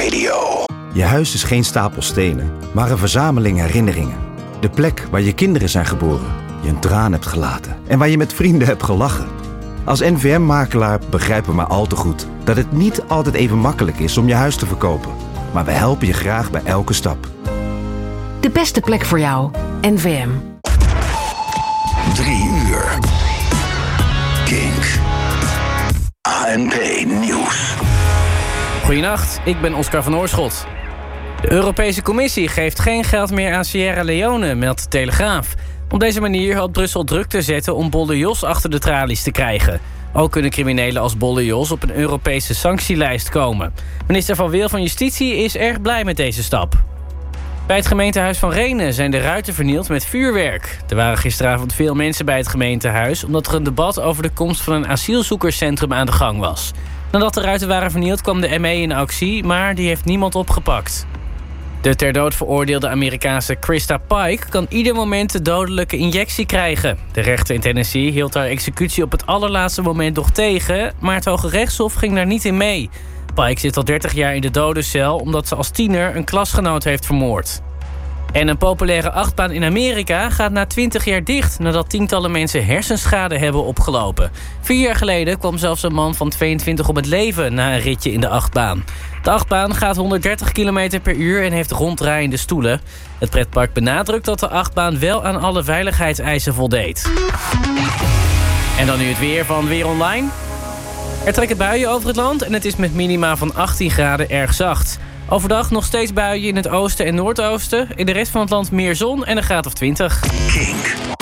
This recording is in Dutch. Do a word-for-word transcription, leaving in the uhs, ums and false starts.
Radio. Je huis is geen stapel stenen, maar een verzameling herinneringen. De plek waar je kinderen zijn geboren, je een traan hebt gelaten en waar je met vrienden hebt gelachen. Als N V M-makelaar begrijpen we maar al te goed dat het niet altijd even makkelijk is om je huis te verkopen. Maar we helpen je graag bij elke stap. De beste plek voor jou, N V M. Drie uur. Kink. A N P Nieuws. Goedenacht, ik ben Oscar van Oorschot. De Europese Commissie geeft geen geld meer aan Sierra Leone, meldt de Telegraaf. Op deze manier hoopt Brussel druk te zetten om Bolle Jos achter de tralies te krijgen. Ook kunnen criminelen als Bolle Jos op een Europese sanctielijst komen. Minister Van Wil van Justitie is erg blij met deze stap. Bij het gemeentehuis van Rhenen zijn de ruiten vernield met vuurwerk. Er waren gisteravond veel mensen bij het gemeentehuis, omdat er een debat over de komst van een asielzoekerscentrum aan de gang was. Nadat de ruiten waren vernield kwam de M E in actie, maar die heeft niemand opgepakt. De ter dood veroordeelde Amerikaanse Krista Pike kan ieder moment de dodelijke injectie krijgen. De rechter in Tennessee hield haar executie op het allerlaatste moment nog tegen, maar het Hoge Rechtshof ging daar niet in mee. Pike zit al dertig jaar in de dodencel omdat ze als tiener een klasgenoot heeft vermoord. En een populaire achtbaan in Amerika gaat na twintig jaar dicht nadat tientallen mensen hersenschade hebben opgelopen. Vier jaar geleden kwam zelfs een man van tweeëntwintig om het leven na een ritje in de achtbaan. De achtbaan gaat honderddertig kilometer per uur en heeft ronddraaiende stoelen. Het pretpark benadrukt dat de achtbaan wel aan alle veiligheidseisen voldeed. En dan nu het weer van Weer Online. Er trekken buien over het land en het is met minima van achttien graden erg zacht. Overdag nog steeds buien in het oosten en noordoosten. In de rest van het land meer zon en een graad of twintig. Kink.